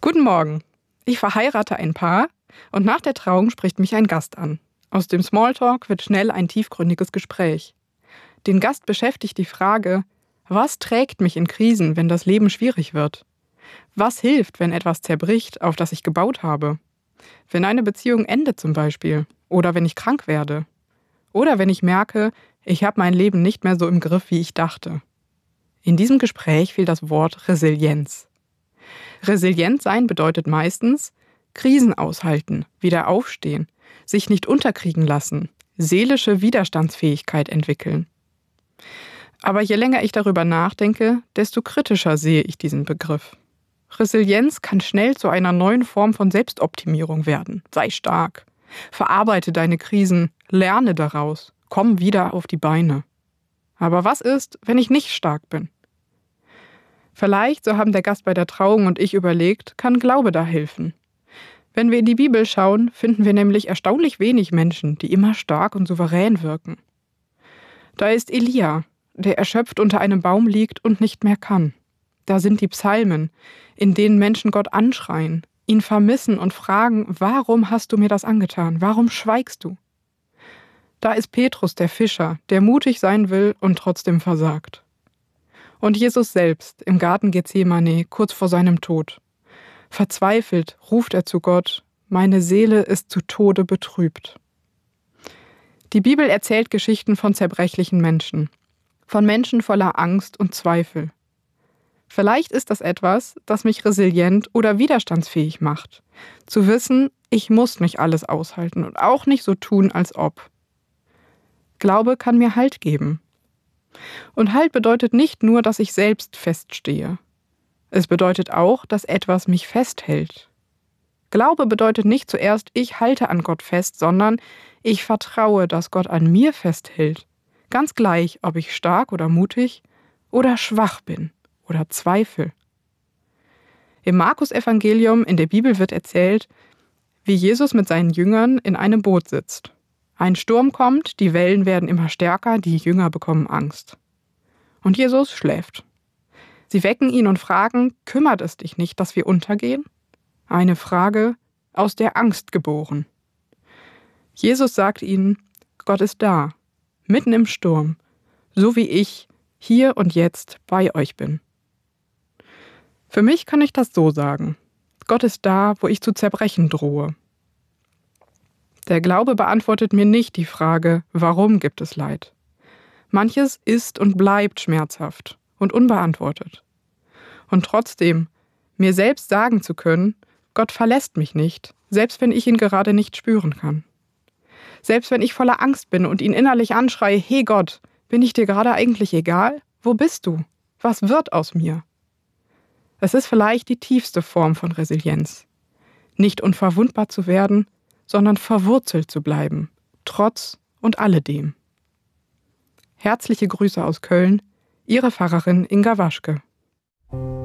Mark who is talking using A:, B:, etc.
A: Guten Morgen. Ich verheirate ein Paar und nach der Trauung spricht mich ein Gast an. Aus dem Smalltalk wird schnell ein tiefgründiges Gespräch. Den Gast beschäftigt die Frage, was trägt mich in Krisen, wenn das Leben schwierig wird? Was hilft, wenn etwas zerbricht, auf das ich gebaut habe? Wenn eine Beziehung endet zum Beispiel. Oder wenn ich krank werde. Oder wenn ich merke, ich habe mein Leben nicht mehr so im Griff, wie ich dachte. In diesem Gespräch fiel das Wort Resilienz. Resilient sein bedeutet meistens Krisen aushalten, wieder aufstehen, sich nicht unterkriegen lassen, seelische Widerstandsfähigkeit entwickeln. Aber je länger ich darüber nachdenke, desto kritischer sehe ich diesen Begriff. Resilienz kann schnell zu einer neuen Form von Selbstoptimierung werden. Sei stark, verarbeite deine Krisen, lerne daraus, komm wieder auf die Beine. Aber was ist, wenn ich nicht stark bin? Vielleicht, so haben der Gast bei der Trauung und ich überlegt, kann Glaube da helfen. Wenn wir in die Bibel schauen, finden wir nämlich erstaunlich wenig Menschen, die immer stark und souverän wirken. Da ist Elia, der erschöpft unter einem Baum liegt und nicht mehr kann. Da sind die Psalmen, in denen Menschen Gott anschreien, ihn vermissen und fragen, warum hast du mir das angetan? Warum schweigst du? Da ist Petrus, der Fischer, der mutig sein will und trotzdem versagt. Und Jesus selbst im Garten Gethsemane, kurz vor seinem Tod. Verzweifelt ruft er zu Gott, meine Seele ist zu Tode betrübt. Die Bibel erzählt Geschichten von zerbrechlichen Menschen, von Menschen voller Angst und Zweifel. Vielleicht ist das etwas, das mich resilient oder widerstandsfähig macht. Zu wissen, ich muss nicht alles aushalten und auch nicht so tun, als ob. Glaube kann mir Halt geben. Und Halt bedeutet nicht nur, dass ich selbst feststehe. Es bedeutet auch, dass etwas mich festhält. Glaube bedeutet nicht zuerst, ich halte an Gott fest, sondern ich vertraue, dass Gott an mir festhält. Ganz gleich, ob ich stark oder mutig oder schwach bin oder zweifle. Im Markus-Evangelium in der Bibel wird erzählt, wie Jesus mit seinen Jüngern in einem Boot sitzt. Ein Sturm kommt, die Wellen werden immer stärker, die Jünger bekommen Angst. Und Jesus schläft. Sie wecken ihn und fragen, kümmert es dich nicht, dass wir untergehen? Eine Frage aus der Angst geboren. Jesus sagt ihnen, Gott ist da, mitten im Sturm, so wie ich hier und jetzt bei euch bin. Für mich kann ich das so sagen. Gott ist da, wo ich zu zerbrechen drohe. Der Glaube beantwortet mir nicht die Frage, warum gibt es Leid? Manches ist und bleibt schmerzhaft und unbeantwortet. Und trotzdem, mir selbst sagen zu können, Gott verlässt mich nicht, selbst wenn ich ihn gerade nicht spüren kann. Selbst wenn ich voller Angst bin und ihn innerlich anschreie, hey Gott, bin ich dir gerade eigentlich egal? Wo bist du? Was wird aus mir? Es ist vielleicht die tiefste Form von Resilienz. Nicht unverwundbar zu werden, sondern verwurzelt zu bleiben, trotz und alledem. Herzliche Grüße aus Köln, Ihre Pfarrerin Inga Waschke.